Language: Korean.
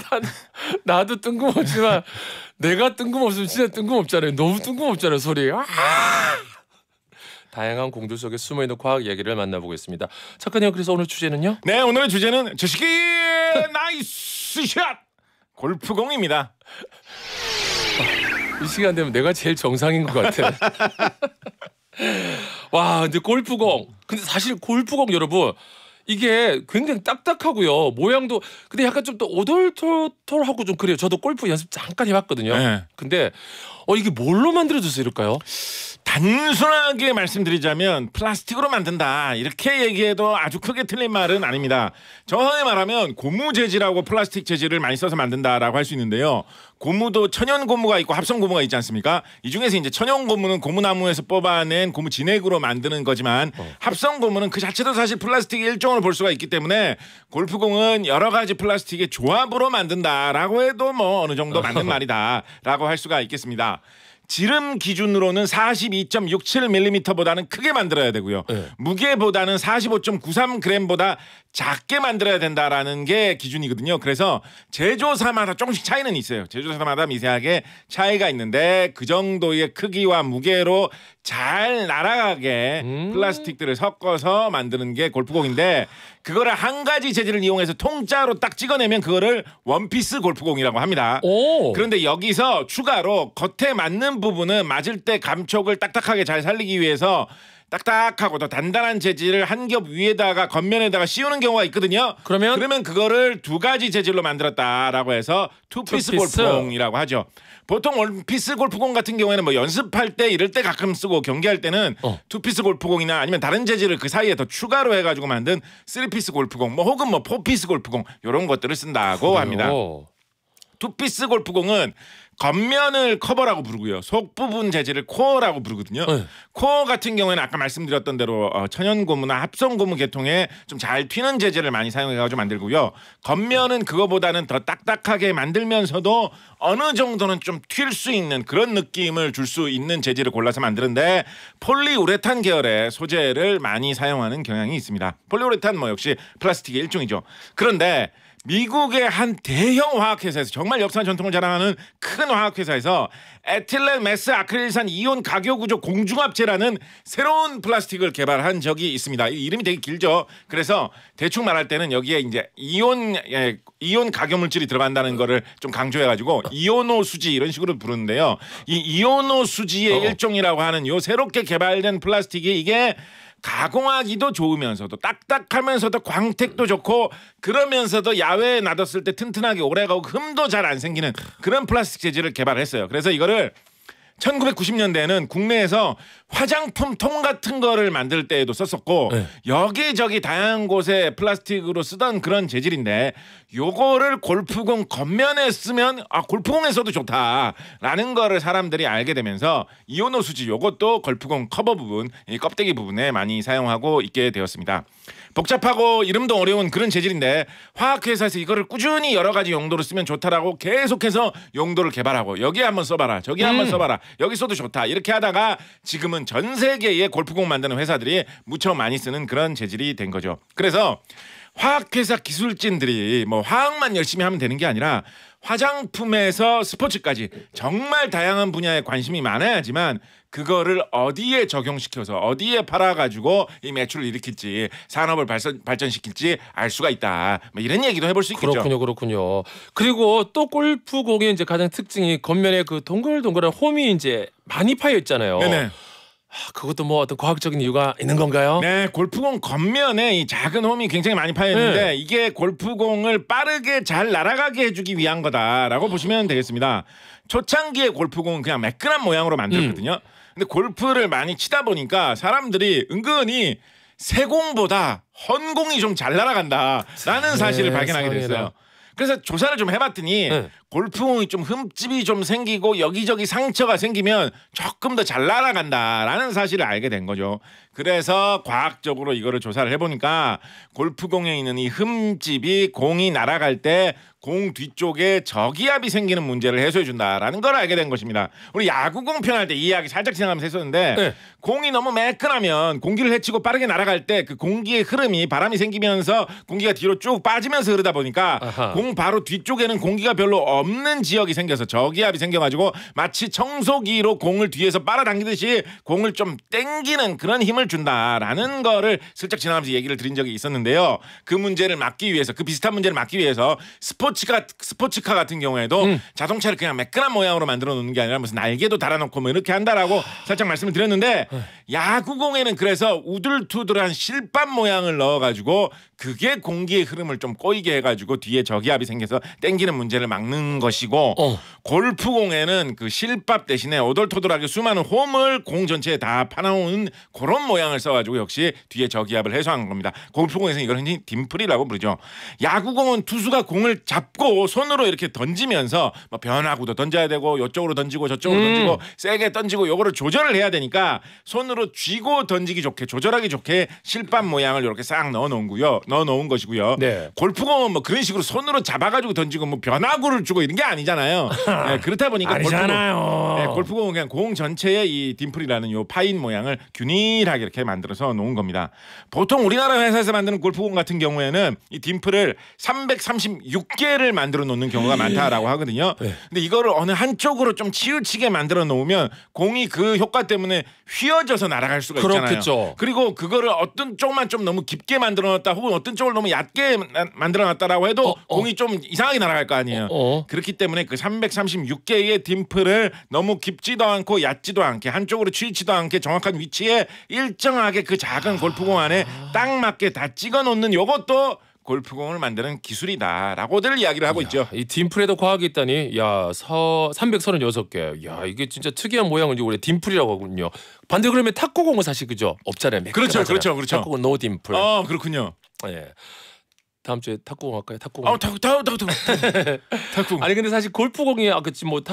나도 뜬금없지만 내가 뜬금없으면 진짜 뜬금없잖아요. 너무 뜬금없잖아요, 소리. 다양한 공들 속에 숨어있는 과학 얘기를 만나보겠습니다. 작가님, 그래서 오늘 주제는요? 네, 오늘의 주제는 저식이 나이스 샷 골프공입니다. 이 시간 되면 내가 제일 정상인 것 같아. 와, 근데 골프공. 근데 사실 골프공 여러분 이게 굉장히 딱딱하고요. 모양도 근데 약간 좀 더 오돌토돌하고 좀 그래요. 저도 골프 연습 잠깐 해봤거든요. 네. 근데 이게 뭘로 만들어져서 이럴까요? 단순하게 말씀드리자면 플라스틱으로 만든다 이렇게 얘기해도 아주 크게 틀린 말은 아닙니다. 정확하게 말하면 고무 재질하고 플라스틱 재질을 많이 써서 만든다라고 할 수 있는데요. 고무도 천연 고무가 있고 합성 고무가 있지 않습니까? 이 중에서 이제 천연 고무는 고무나무에서 뽑아낸 고무 진액으로 만드는 거지만 합성 고무는 그 자체도 사실 플라스틱의 일종으로 볼 수가 있기 때문에 골프공은 여러 가지 플라스틱의 조합으로 만든다라고 해도 뭐 어느 정도 맞는 말이다라고 할 수가 있겠습니다. 지름 기준으로는 42.67mm보다는 크게 만들어야 되고요. 네. 무게보다는 45.93g보다 작게 만들어야 된다라는 게 기준이거든요. 그래서 제조사마다 조금씩 차이는 있어요. 제조사마다 미세하게 차이가 있는데 그 정도의 크기와 무게로 잘 날아가게 플라스틱들을 섞어서 만드는 게 골프공인데 그거를 한 가지 재질을 이용해서 통짜로 딱 찍어내면 그거를 원피스 골프공이라고 합니다. 그런데 여기서 추가로 겉에 맞는 부분은 맞을 때 감촉을 딱딱하게 잘 살리기 위해서 딱딱하고 더 단단한 재질을 한 겹 위에다가 겉면에다가 씌우는 경우가 있거든요. 그러면 그거를 두 가지 재질로 만들었다라고 해서 투피스 골프공이라고 하죠. 보통 원피스 골프공 같은 경우에는 뭐 연습할 때 이럴 때 가끔 쓰고 경기할 때는 투피스 골프공이나 아니면 다른 재질을 그 사이에 더 추가로 해가지고 만든 쓰리피스 골프공 뭐 혹은 뭐 포피스 골프공 이런 것들을 쓴다고 합니다. 투피스 골프공은 겉면을 커버라고 부르고요. 속 부분 재질을 코어라고 부르거든요. 네. 코어 같은 경우에는 아까 말씀드렸던 대로 천연 고무나 합성 고무 계통에 좀 잘 튀는 재질을 많이 사용해가지고 만들고요. 겉면은 그거보다는 더 딱딱하게 만들면서도 어느 정도는 좀 튈 수 있는 그런 느낌을 줄 수 있는 재질을 골라서 만드는데 폴리우레탄 계열의 소재를 많이 사용하는 경향이 있습니다. 폴리우레탄 뭐 역시 플라스틱의 일종이죠. 그런데 미국의 한 대형 화학회사에서 정말 역사 전통을 자랑하는 큰 화학회사에서 에틸렌 메스 아크릴산 이온 가교 구조 공중합체라는 새로운 플라스틱을 개발한 적이 있습니다. 이 이름이 되게 길죠. 그래서 대충 말할 때는 여기에 이제 이온 가교 물질이 들어간다는 거를 좀 강조해가지고 이오노 수지 이런 식으로 부르는데요. 이 이오노 수지의 일종이라고 하는 요 새롭게 개발된 플라스틱이 이게 가공하기도 좋으면서도 딱딱하면서도 광택도 좋고 그러면서도 야외에 놔뒀을 때 튼튼하게 오래가고 흠도 잘 안 생기는 그런 플라스틱 재질을 개발했어요. 그래서 이거를 1990년대에는 국내에서 화장품 통 같은 거를 만들 때에도 썼었고 네. 여기저기 다양한 곳에 플라스틱으로 쓰던 그런 재질인데 요거를 골프공 겉면에 쓰면 골프공에서도 좋다라는 거를 사람들이 알게 되면서 이오노 수지 요것도 골프공 커버 부분, 이 껍데기 부분에 많이 사용하고 있게 되었습니다. 복잡하고 이름도 어려운 그런 재질인데 화학회사에서 이거를 꾸준히 여러 가지 용도로 쓰면 좋다라고 계속해서 용도를 개발하고 여기에 한번 써봐라 저기 한번 써봐라 여기 써도 좋다 이렇게 하다가 지금은 전 세계의 골프공 만드는 회사들이 무척 많이 쓰는 그런 재질이 된 거죠. 그래서 화학회사 기술진들이 뭐 화학만 열심히 하면 되는 게 아니라 화장품에서 스포츠까지 정말 다양한 분야에 관심이 많아야지만 그거를 어디에 적용시켜서 어디에 팔아가지고 이 매출을 일으킬지 산업을 발전시킬지 알 수가 있다. 뭐 이런 얘기도 해볼 수 있겠죠. 그렇군요. 그리고 또 골프공의 이제 가장 특징이 겉면에 그 동글동글한 홈이 이제 많이 파여 있잖아요. 네네. 그것도 뭐 어떤 과학적인 이유가 있는 건가요? 네, 골프공 겉면에 이 작은 홈이 굉장히 많이 파여 있는데 네. 이게 골프공을 빠르게 잘 날아가게 해주기 위한 거다라고 보시면 되겠습니다. 초창기의 골프공은 그냥 매끈한 모양으로 만들었거든요. 근데 골프를 많이 치다 보니까 사람들이 은근히 새 공보다 헌공이 좀 잘 날아간다라는 사실을 발견하게 됐어요. 그래서 조사를 좀 해봤더니 골프공이 좀 흠집이 좀 생기고 여기저기 상처가 생기면 조금 더 잘 날아간다라는 사실을 알게 된 거죠. 그래서 과학적으로 이거를 조사를 해보니까 골프공에 있는 이 흠집이 공이 날아갈 때 공 뒤쪽에 저기압이 생기는 문제를 해소해 준다라는 걸 알게 된 것입니다. 우리 야구공 편할 때 이 이야기 살짝 지나가면서 했었는데 네. 공이 너무 매끈하면 공기를 헤치고 빠르게 날아갈 때 그 공기의 흐름이 바람이 생기면서 공기가 뒤로 쭉 빠지면서 흐르다 보니까 아하. 공 바로 뒤쪽에는 공기가 별로 없는 지역이 생겨서 저기압이 생겨가지고 마치 청소기로 공을 뒤에서 빨아당기듯이 공을 좀 땡기는 그런 힘을 준다라는 거를 슬쩍 지나가면서 얘기를 드린 적이 있었는데요. 그 문제를 막기 위해서 그 비슷한 문제를 막기 위해서 스포츠카 같은 경우에도 자동차를 그냥 매끈한 모양으로 만들어 놓는 게 아니라 무슨 날개도 달아놓고 뭐 이렇게 한다라고 살짝 말씀을 드렸는데 야구공에는 그래서 우둘투둘한 실밥 모양을 넣어가지고 그게 공기의 흐름을 좀 꼬이게 해가지고 뒤에 저기압이 생겨서 땡기는 문제를 막는 것이고 골프공에는 그 실밥 대신에 오돌토돌하게 수많은 홈을 공 전체에 다 파놓은 그런 모양을 써가지고 역시 뒤에 저기압을 해소한 겁니다. 골프공에서는 이걸 흔히 딤플이라고 부르죠. 야구공은 투수가 공을 잡고 손으로 이렇게 던지면서 뭐 변화구도 던져야 되고 이쪽으로 던지고 저쪽으로 던지고 세게 던지고 요거를 조절을 해야 되니까 손으로 쥐고 던지기 좋게 조절하기 좋게 실밥 모양을 이렇게 싹 넣어놓은 것이고요. 네. 골프공은 뭐 그런 식으로 손으로 잡아가지고 던지고 뭐 변화구를 주고 이런 게 아니잖아요. 네, 그렇다 보니까 아니잖아요. 골프공은 그냥 공 전체에 이 딤플이라는 요 파인 모양을 균일하게 이렇게 만들어서 놓은 겁니다. 보통 우리나라 회사에서 만드는 골프공 같은 경우에는 이 딤플을 336개를 만들어 놓는 경우가 많다라고 하거든요. 네. 근데 이거를 어느 한쪽으로 좀 치우치게 만들어 놓으면 공이 그 효과 때문에 휘어져서 날아갈 수가 있잖아요. 그렇겠죠. 그리고 그거를 어떤 쪽만 좀 너무 깊게 만들어 놨다 혹은 어떤 쪽을 너무 얕게 만들어 놨다라고 해도 공이 좀 이상하게 날아갈 거 아니에요. 그렇기 때문에 그 336개의 딤플을 너무 깊지도 않고 얕지도 않게 한쪽으로 치우치도 않게 정확한 위치에 일정하게 그 작은 골프공 안에 딱 맞게 다 찍어 놓는 요것도 골프공을 만드는 기술이다라고들 이야기를 하고 있죠. 이 딤플에도 과학이 있다니. 야, 336개. 야, 이게 진짜 특이한 모양을 원래 딤플이라고 하거든요. 반대 그러면 탁구공은 사실 그죠? 없잖아요. 그렇죠. 탁구공 노 딤플. 그렇군요. 예. 다음 주에 탁구공 할까요? 탁구공. 탁구. 아니 근데 사실 골프공이 아까 뭐